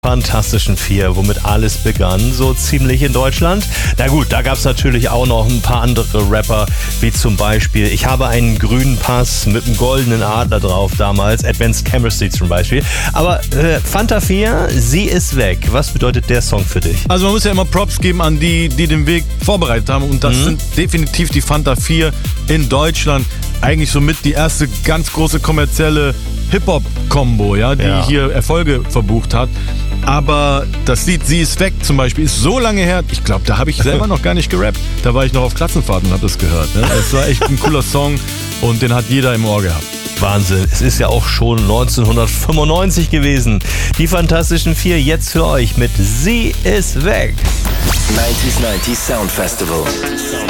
Fantastischen Vier, womit alles begann, so ziemlich in Deutschland. Na gut, da gab es natürlich auch noch ein paar andere Rapper, wie zum Beispiel Ich habe einen grünen Pass mit einem goldenen Adler drauf damals, Advanced Chemistry zum Beispiel. Aber Fanta 4, sie ist weg. Was bedeutet der Song für dich? Also man muss ja immer Props geben an die den Weg vorbereitet haben und das sind definitiv die Fanta 4 in Deutschland. Eigentlich somit die erste ganz große kommerzielle Hip-Hop-Kombo, ja, die hier Erfolge verbucht hat. Aber das Lied Sie ist weg zum Beispiel ist so lange her, ich glaube, da habe ich selber noch gar nicht gerappt. Da war ich noch auf Klassenfahrt und habe das gehört. Ne? Es war echt ein cooler Song und den hat jeder im Ohr gehabt. Wahnsinn, es ist ja auch schon 1995 gewesen. Die Fantastischen Vier jetzt für euch mit Sie ist weg. 90s Sound Festival.